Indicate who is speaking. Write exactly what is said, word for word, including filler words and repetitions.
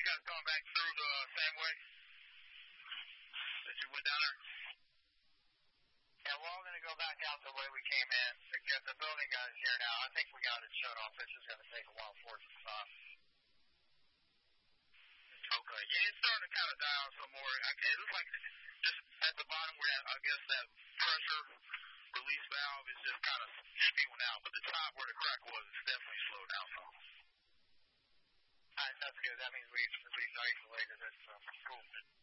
Speaker 1: guys going back through the uh, same way that you went down there?
Speaker 2: Yeah, we're all going to go back out the way we came in. Because the building guys here now. I think we got it shut off. This is going to take a while for it to stop.
Speaker 1: Okay. Yeah, it's starting to kind of die out some more. Okay, it looks like just at the bottom where I guess that pressure release valve is just kind of spewing out. But the top where the crack was, it's definitely slowed down some.
Speaker 2: All right, that's good. That means we've at least isolated it. So cool.